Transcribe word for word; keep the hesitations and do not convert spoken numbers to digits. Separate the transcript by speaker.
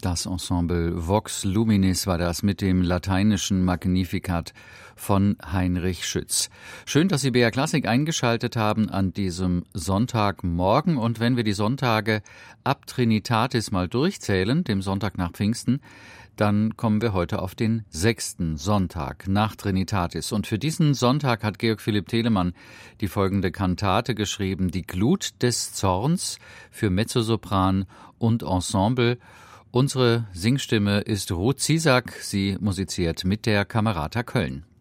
Speaker 1: Das Ensemble Vox Luminis war das mit dem lateinischen Magnificat von Heinrich Schütz. Schön, dass Sie B R Klassik eingeschaltet haben an diesem Sonntagmorgen. Und wenn wir die Sonntage ab Trinitatis mal durchzählen, dem Sonntag nach Pfingsten, dann kommen wir heute auf den sechsten Sonntag nach Trinitatis. Und für diesen Sonntag hat Georg Philipp Telemann die folgende Kantate geschrieben: Die Glut des Zorns für Mezzosopran und Ensemble. Unsere Singstimme ist Ruth Ziesack. Sie musiziert mit der Camerata Köln.